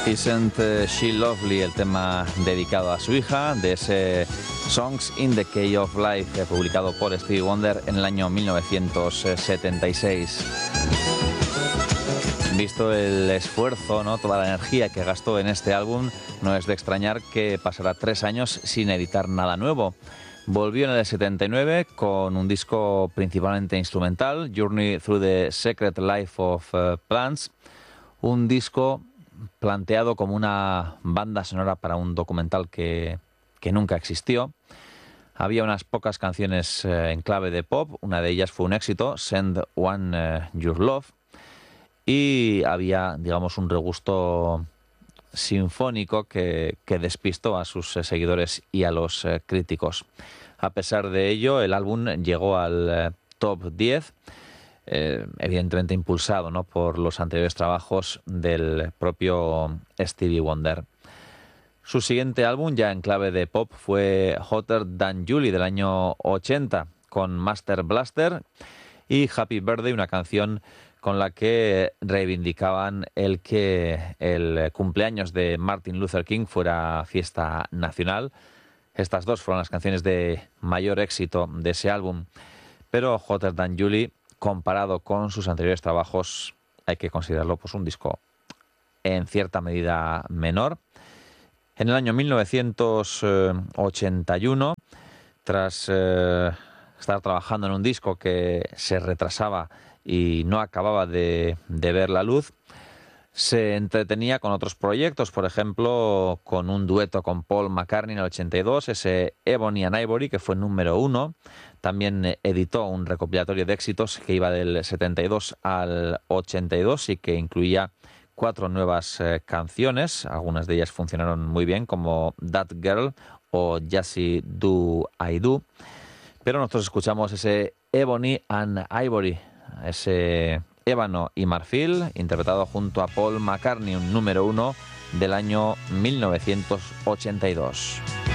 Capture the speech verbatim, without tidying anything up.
Isn't She Lovely, el tema dedicado a su hija, de ese Songs in the Key of Life, eh, publicado por Stevie Wonder en el año mil novecientos setenta y seis. Visto el esfuerzo, ¿no?, toda la energía que gastó en este álbum, no es de extrañar que pasara tres años sin editar nada nuevo. Volvió en el setenta y nueve con un disco principalmente instrumental, Journey Through the Secret Life of uh, Plants, un disco planteado como una banda sonora para un documental que, que nunca existió. Había unas pocas canciones eh, en clave de pop, una de ellas fue un éxito, Send One uh, Your Love, y había, digamos, un regusto sinfónico que, que despistó a sus eh, seguidores y a los eh, críticos. A pesar de ello, el álbum llegó al eh, top diez, Eh, evidentemente impulsado, ¿no?, por los anteriores trabajos del propio Stevie Wonder. Su siguiente álbum, ya en clave de pop, fue Hotter Than Julie, del año ochenta, con Master Blaster y Happy Birthday, una canción con la que reivindicaban el que el cumpleaños de Martin Luther King fuera fiesta nacional. Estas dos fueron las canciones de mayor éxito de ese álbum, pero Hotter Than Julie, comparado con sus anteriores trabajos, hay que considerarlo pues un disco en cierta medida menor. En el año mil novecientos ochenta y uno, tras eh, estar trabajando en un disco que se retrasaba y no acababa de, de ver la luz, se entretenía con otros proyectos, por ejemplo, con un dueto con Paul McCartney en el ochenta y dos, ese Ebony and Ivory, que fue número uno. También editó un recopilatorio de éxitos que iba del setenta y dos al ochenta y dos y que incluía cuatro nuevas eh, canciones. Algunas de ellas funcionaron muy bien, como That Girl o Just Do I Do. Pero nosotros escuchamos ese Ebony and Ivory, ese ébano y marfil, interpretado junto a Paul McCartney, un número uno del año mil novecientos ochenta y dos.